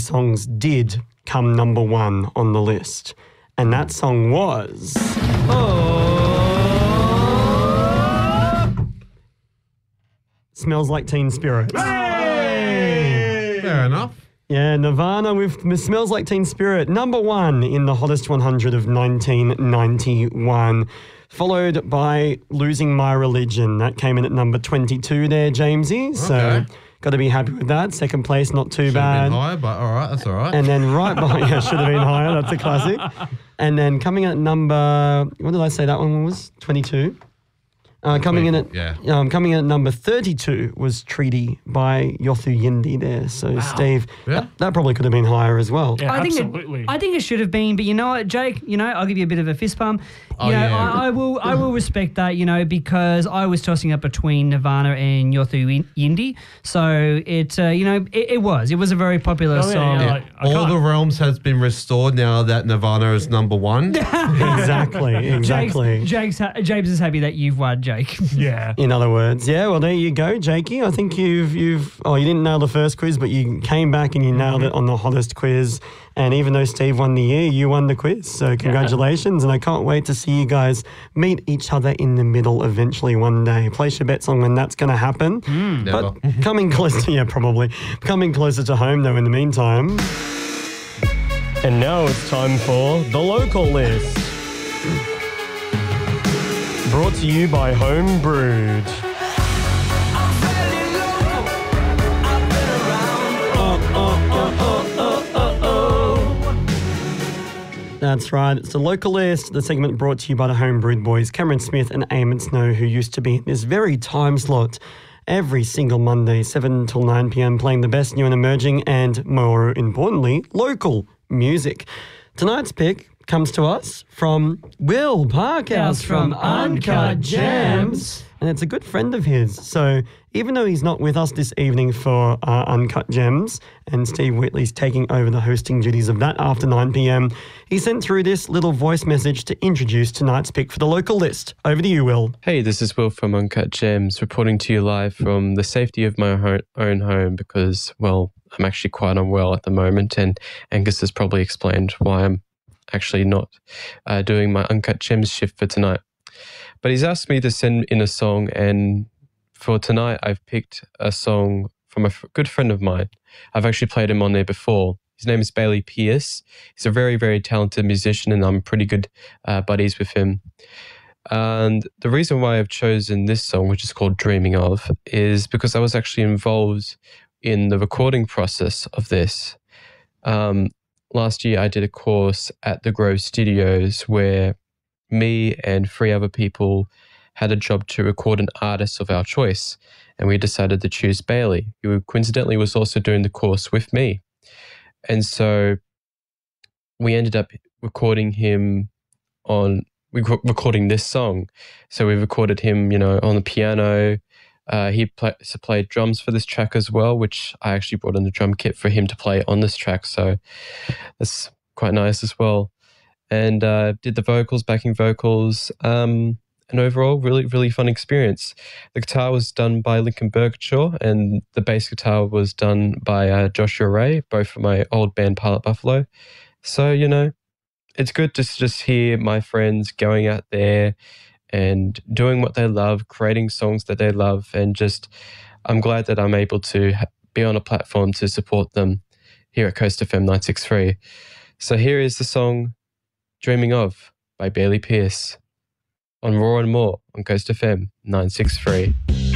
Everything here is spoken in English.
songs did come number one on the list. And that song was... Smells Like Teen Spirit. Hey! Fair enough. Yeah, Nirvana with Smells Like Teen Spirit, number one in the Hottest 100 of 1991. Followed by Losing My Religion. That came in at number 22 there, Jamesy. So got to be happy with that. Second place, not too bad. Should have been higher, but all right, that's all right. And then right behind, should have been higher. That's a classic. And then coming in at number, what did I say that one was? 22? Coming in at number 32 was Treaty by Yothu Yindi there. So Steve, that probably could have been higher as well. Yeah, I think it should have been, but you know what, Jake? I'll give you a bit of a fist bump. I will respect that. Because I was tossing up between Nirvana and Yothu Yindi. So it was a very popular song. Yeah. All the realms has been restored now that Nirvana is number one. Exactly. James is happy that you've won, Jake. Yeah. In other words, well, there you go, Jakey. I think you didn't nail the first quiz, but you came back and you nailed it on the hottest quiz. And even though Steve won the year, you won the quiz. So congratulations. And I can't wait to see you guys meet each other in the middle eventually one day. Place your bets on when that's going to happen. But coming closer to home though in the meantime. And now it's time for the local list. Brought to you by Home Brewed. That's right. It's the local list, the segment brought to you by the Home Brewed boys, Cameron Smith and Eamon Snow, who used to be in this very time slot every single Monday, 7 till 9 p.m, playing the best new and emerging and, more importantly, local music. Tonight's pick comes to us from Will Parkhouse from Uncut Gems. And it's a good friend of his. So even though he's not with us this evening for Uncut Gems, and Steve Whitley's taking over the hosting duties of that after 9 p.m, he sent through this little voice message to introduce tonight's pick for the local list. Over to you, Will. Hey, this is Will from Uncut Gems, reporting to you live from the safety of my own home because, well, I'm actually quite unwell at the moment, and Angus has probably explained why I'm actually not doing my Uncut Gems shift for tonight. But he's asked me to send in a song, and for tonight I've picked a song from a good friend of mine. I've actually played him on there before. His name is Bailey Pierce. He's a very, very talented musician, and I'm pretty good buddies with him. And the reason why I've chosen this song, which is called Dreaming Of, is because I was actually involved in the recording process of this. Last year I did a course at the Grove Studios where me and 3 other people had a job to record an artist of our choice, and we decided to choose Bailey, who coincidentally was also doing the course with me. And so we ended up recording him recording this song. So we recorded him, on the piano. He played drums for this track as well, which I actually brought in the drum kit for him to play on this track. So that's quite nice as well. And did the vocals, backing vocals, and overall, really, really fun experience. The guitar was done by Lincoln Bergshaw, and the bass guitar was done by Joshua Ray, both from my old band Pilot Buffalo. So, it's good to just hear my friends going out there and doing what they love, creating songs that they love, and just I'm glad that I'm able to be on a platform to support them here at Coast FM 963. So here is the song Dreaming Of by Bailey Pierce on Raw and More on Coast FM 963.